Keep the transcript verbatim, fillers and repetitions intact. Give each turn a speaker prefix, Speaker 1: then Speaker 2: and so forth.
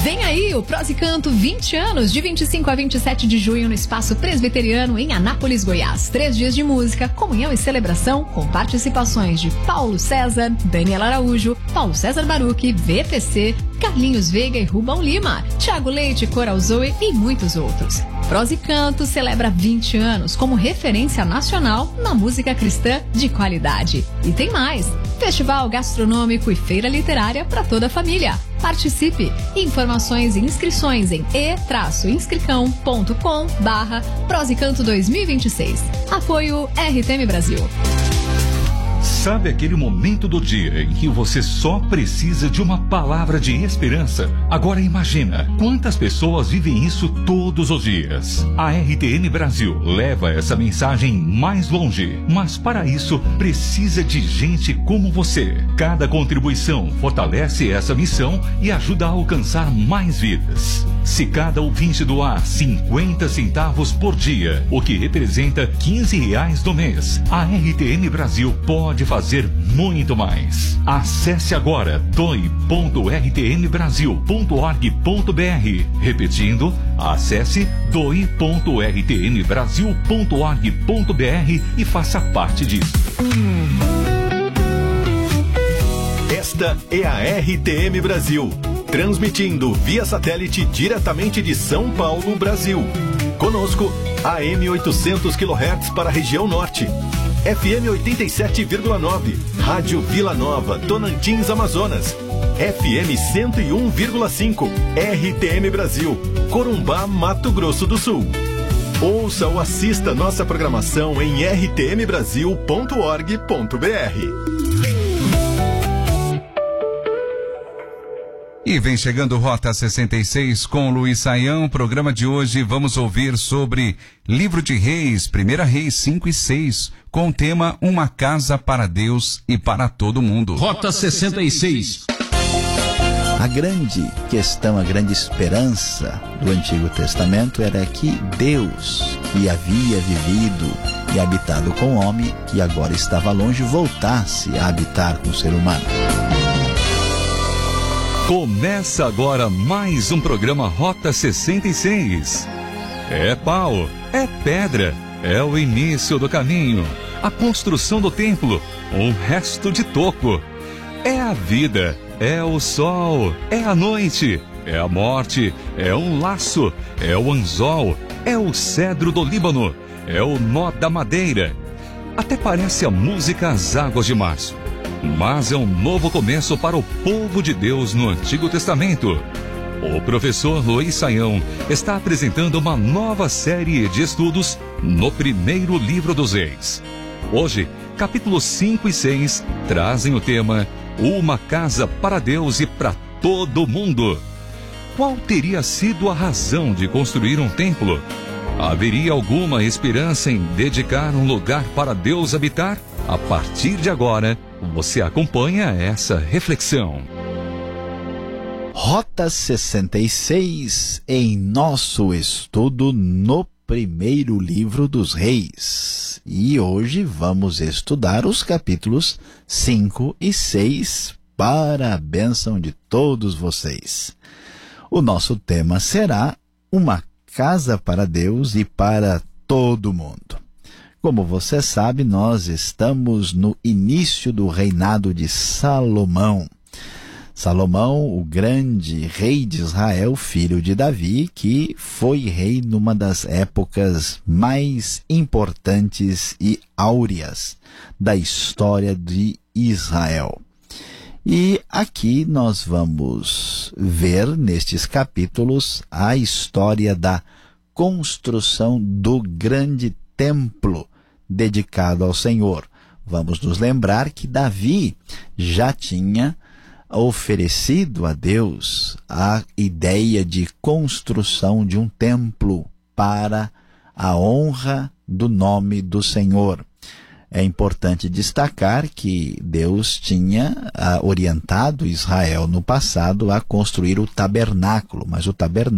Speaker 1: Vem aí o Prosa e Canto vinte anos, de vinte e cinco a vinte e sete de junho no Espaço Presbiteriano em Anápolis, Goiás. Três dias de música, comunhão e celebração com participações de Paulo César, Daniela Araújo, Paulo César Baruch, V P C, Carlinhos Veiga e Rubão Lima, Thiago Leite, Coral Zoe e muitos outros. Prosa e Canto celebra vinte anos como referência nacional na música cristã de qualidade. E tem mais! Festival gastronômico e feira literária para toda a família. Participe! Informações e inscrições em e inscricão ponto com barra Prosa e Canto dois mil e vinte e seis. Apoio R T M Brasil.
Speaker 2: Sabe aquele momento do dia em que você só precisa de uma palavra de esperança? Agora imagina quantas pessoas vivem isso todos os dias. A R T N Brasil leva essa mensagem mais longe, mas para isso precisa de gente como você. Cada contribuição fortalece essa missão e ajuda a alcançar mais vidas. Se cada ouvinte doar cinquenta centavos por dia, o que representa quinze reais no mês, a R T N Brasil pode fazer muito mais. Acesse agora doe ponto r t n brasil ponto org ponto b r. Repetindo, acesse doe ponto r t n brasil ponto org ponto b r e faça parte disso.
Speaker 3: Esta é a R T M Brasil, transmitindo via satélite diretamente de São Paulo, Brasil. Conosco, A M oitocentos quilohertz para a região norte. F M oitenta e sete vírgula nove, Rádio Vila Nova, Tocantins, Amazonas. F M cento e um vírgula cinco, R T M Brasil, Corumbá, Mato Grosso do Sul. Ouça ou assista nossa programação em r t m brasil ponto org ponto b r.
Speaker 4: E vem chegando Rota sessenta e seis com Luiz Saião. O programa de hoje vamos ouvir sobre Livro de Reis, primeira Reis cinco e seis, com o tema Uma Casa para Deus e para todo mundo.
Speaker 5: Rota sessenta e seis.
Speaker 6: A grande questão, a grande esperança do Antigo Testamento era que Deus, que havia vivido e habitado com o homem, que agora estava longe, voltasse a habitar com o ser humano.
Speaker 2: Começa agora mais um programa Rota sessenta e seis. É pau, é pedra, é o início do caminho, a construção do templo, um resto de toco. É a vida, é o sol, é a noite, é a morte, é um laço, é o anzol, é o cedro do Líbano, é o nó da madeira. Até parece a música As Águas de Março. Mas é um novo começo para o povo de Deus no Antigo Testamento. O professor Luiz Saião está apresentando uma nova série de estudos no primeiro livro dos Reis. Hoje, capítulos cinco e seis trazem o tema Uma Casa para Deus e para todo mundo. Qual teria sido a razão de construir um templo? Haveria alguma esperança em dedicar um lugar para Deus habitar? A partir de agora, você acompanha essa reflexão.
Speaker 6: Rota sessenta e seis, em nosso estudo no primeiro livro dos Reis. E hoje vamos estudar os capítulos cinco e seis para a bênção de todos vocês. O nosso tema será Uma Casa para Deus e para todo mundo. Como você sabe, nós estamos no início do reinado de Salomão. Salomão, o grande rei de Israel, filho de Davi, que foi rei numa das épocas mais importantes e áureas da história de Israel. E aqui nós vamos ver, nestes capítulos, a história da construção do grande templo dedicado ao Senhor. Vamos nos lembrar que Davi já tinha oferecido a Deus a ideia de construção de um templo para a honra do nome do Senhor. É importante destacar que Deus tinha ah, orientado Israel no passado a construir o tabernáculo, mas o tabernáculo